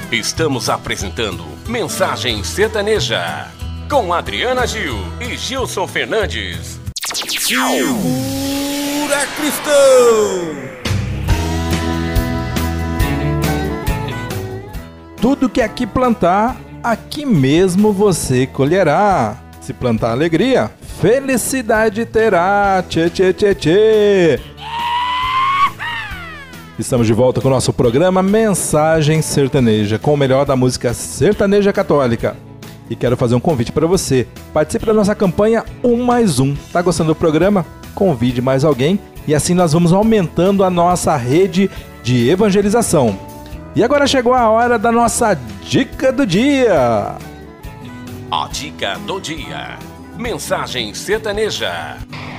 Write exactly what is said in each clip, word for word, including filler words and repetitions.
Estamos apresentando Mensagem Sertaneja com Adriana Gil e Gilson Fernandes. Segura, cristão! Tudo que aqui plantar, aqui mesmo você colherá. Se plantar alegria, felicidade terá. Tchê, tchê, tchê, tchê. Estamos de volta com o nosso programa Mensagem Sertaneja, com o melhor da música sertaneja católica. E quero fazer um convite para você. Participe da nossa campanha Um mais Um. Tá gostando do programa? Convide mais alguém e assim nós vamos aumentando a nossa rede de evangelização. E agora chegou a hora da nossa dica do dia. A dica do dia. Mensagem Sertaneja.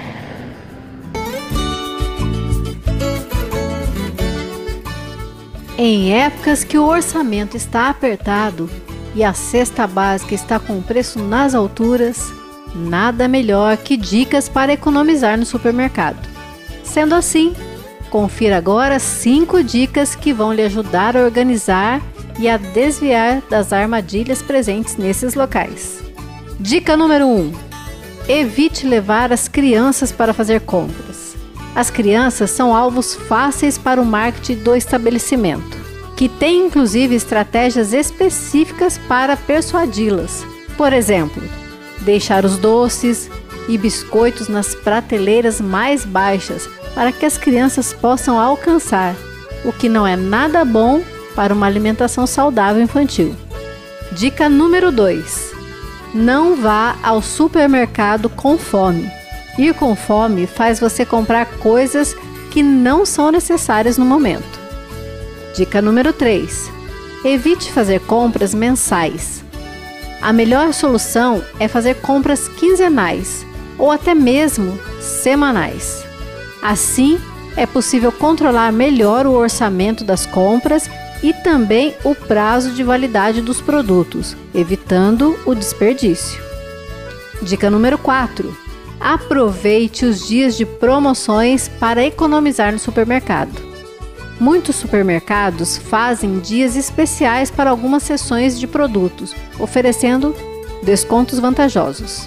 Em épocas que o orçamento está apertado e a cesta básica está com o preço nas alturas, nada melhor que dicas para economizar no supermercado. Sendo assim, confira agora cinco dicas que vão lhe ajudar a organizar e a desviar das armadilhas presentes nesses locais. Dica número um. Evite levar as crianças para fazer compras. As crianças são alvos fáceis para o marketing do estabelecimento, que tem inclusive estratégias específicas para persuadi-las. Por exemplo, deixar os doces e biscoitos nas prateleiras mais baixas para que as crianças possam alcançar, o que não é nada bom para uma alimentação saudável infantil. Dica número dois. Não vá ao supermercado com fome. Ir com fome faz você comprar coisas que não são necessárias no momento. Dica número três. Evite fazer compras mensais. A melhor solução é fazer compras quinzenais ou até mesmo semanais. Assim, é possível controlar melhor o orçamento das compras e também o prazo de validade dos produtos, evitando o desperdício. Dica número quatro. Aproveite os dias de promoções para economizar no supermercado. Muitos supermercados fazem dias especiais para algumas seções de produtos, oferecendo descontos vantajosos.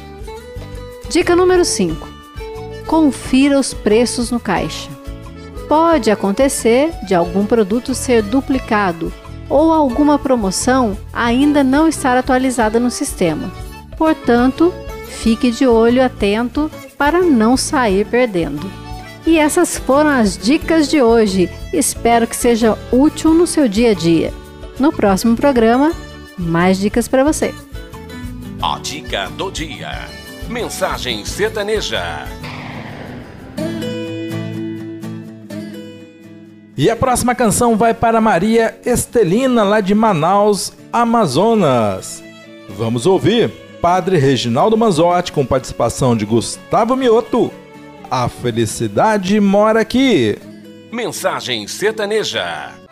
Dica número cinco. Confira os preços no caixa. Pode acontecer de algum produto ser duplicado ou alguma promoção ainda não estar atualizada no sistema. Portanto, fique de olho atento para não sair perdendo. E essas foram as dicas de hoje. Espero que seja útil no seu dia a dia. No próximo programa, mais dicas para você. A dica do dia. Mensagem Sertaneja. E a próxima canção vai para Maria Estelina, lá de Manaus, Amazonas. Vamos ouvir Padre Reginaldo Manzotti com participação de Gustavo Mioto. A felicidade mora aqui. Mensagem Sertaneja.